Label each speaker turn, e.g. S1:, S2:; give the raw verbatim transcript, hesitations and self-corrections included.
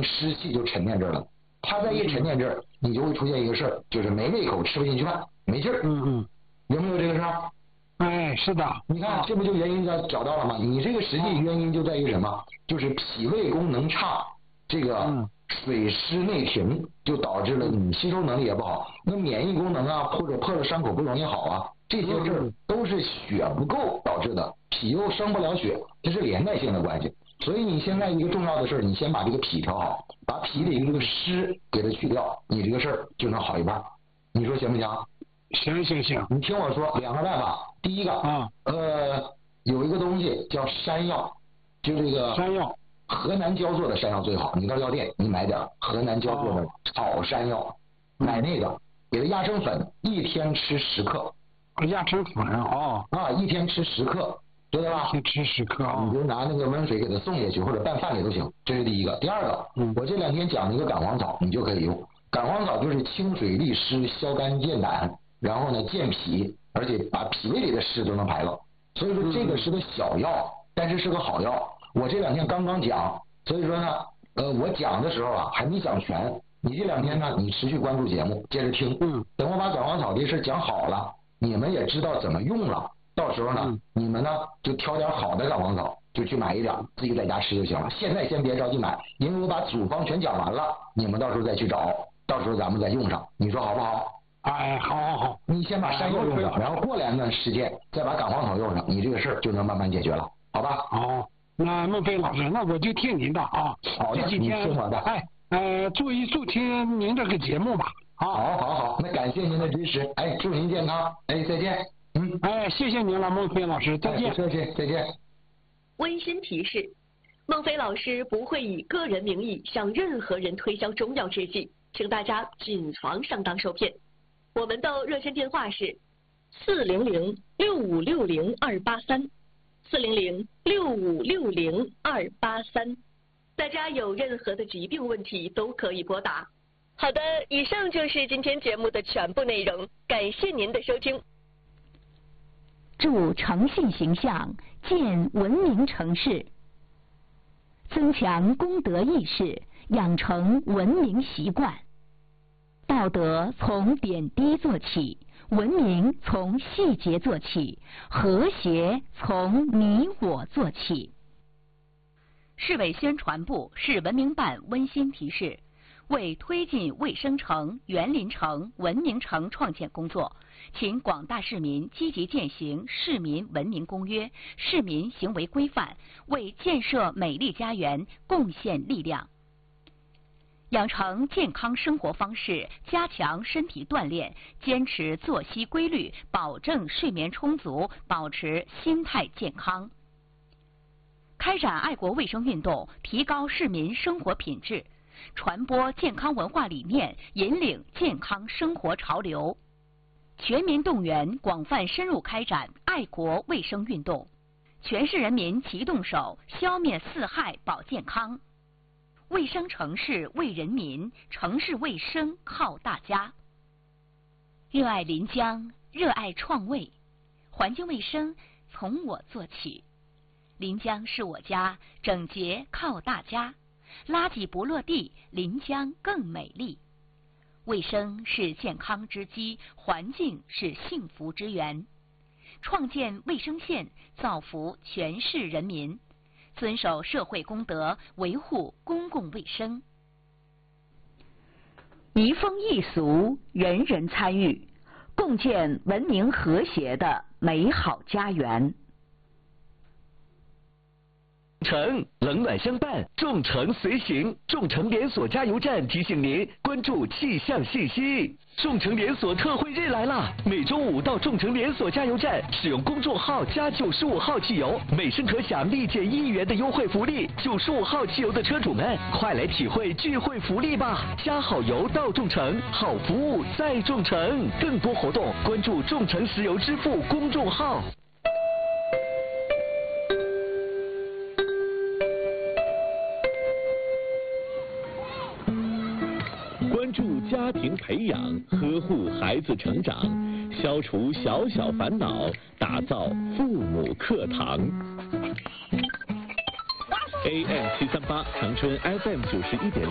S1: 湿气就沉淀这儿了。它再一沉淀这儿，你就会出现一个事儿，就是没胃口，吃不进去饭，没劲儿。
S2: 嗯嗯，
S1: 有没有这个事儿？
S2: 哎，是的。
S1: 你看，这不就原因找找到了吗？你这个实际原因就在于什么？就是脾胃功能差，这个水湿内停，就导致了你吸收能力也不好，那免疫功能啊，或者破了伤口不容易好啊，这些事儿都是血不够导致的，脾又生不了血，这是连带性的关系。所以你现在一个重要的事儿，你先把这个脾调好，把脾里这个湿给它去掉，你这个事儿就能好一半。你说行不行？
S2: 行行行，
S1: 你听我说两个办法。第一个啊，呃，有一个东西叫山药，就这个
S2: 山药，
S1: 河南焦作的山药最好。你到药店你买点河南焦作的炒山药，哦、买那个，给它压成粉，一天吃十克。
S2: 压成粉哦。
S1: 啊，一天吃十克。知道吧？
S2: 一天吃十克啊，
S1: 你就拿那个温水给它送下去，或者拌饭里都行。这是第一个。第二个，嗯，我这两天讲了一个感黄草，你就可以用。感黄草就是清水利湿、消肝健胆，然后呢健脾，而且把脾胃里的湿都能排了。所以说这个是个小药，但是是个好药。我这两天刚刚讲，所以说呢，呃，我讲的时候啊还没讲全。你这两天呢，你持续关注节目，接着听。嗯，等我把感黄草这事讲好了，你们也知道怎么用了。到时候呢，嗯、你们呢就挑点好的感黄草，就去买一点，自己在家吃就行了。现在先别着急买，因为我把组方全讲完了，你们到时候再去找，到时候咱们再用上，你说好不好？
S2: 哎，好好好，
S1: 你先把山药用上，然后过两段时间再把感黄草用上，你这个事儿就能慢慢解决了，好吧？
S2: 好，那孟非老师，那我就听您的啊。
S1: 好的，
S2: 这几天
S1: 你听我的。
S2: 哎，呃，注意收听您这个节目吧。好，
S1: 好，好，好，那感谢您的支持，哎，祝您健康，哎，再见。
S2: 嗯，哎，谢谢您了，孟非老师，再见。
S1: 再见，再见。
S3: 温馨提示：孟非老师不会以个人名义向任何人推销中药制剂，请大家谨防上当受骗。我们的热线电话是四零零六五六零二八三，四零零六五六零二八三。大家有任何的疾病问题都可以拨打。好的，以上就是今天节目的全部内容，感谢您的收听。
S4: 助诚信形象，建文明城市，增强公德意识，养成文明习惯。道德从点滴做起，文明从细节做起，和谐从你我做起。市委宣传部、市文明办温馨提示：为推进卫生城、园林城、文明城创建工作，请广大市民积极践行《市民文明公约》、市民行为规范，为建设美丽家园贡献力量。养成健康生活方式，加强身体锻炼，坚持作息规律，保证睡眠充足，保持心态健康。开展爱国卫生运动，提高市民生活品质，传播健康文化理念，引领健康生活潮流。全民动员，广泛深入开展爱国卫生运动，全市人民齐动手，消灭四害保健康。卫生城市为人民，城市卫生靠大家。热爱临江，热爱创卫，环境卫生从我做起。临江是我家，整洁靠大家。垃圾不落地，临江更美丽。卫生是健康之基，环境是幸福之源。创建卫生线，造福全市人民。遵守社会公德，维护公共卫生。移风易俗，人人参与，共建文明和谐的美好家园。
S5: 城冷暖相伴，众诚随行。众诚连锁加油站提醒您关注气象信息。众诚连锁特惠日来啦！每周五到众诚连锁加油站使用公众号加九十五号汽油，每升可享立减一元的优惠福利。九十五号汽油的车主们，快来体会聚会福利吧！加好油到众诚，好服务在众诚。更多活动关注众诚石油支付公众号。关注家庭培养，呵护孩子成长，消除小小烦恼，打造父母课堂。A M 七三八长春 F M 九十一点。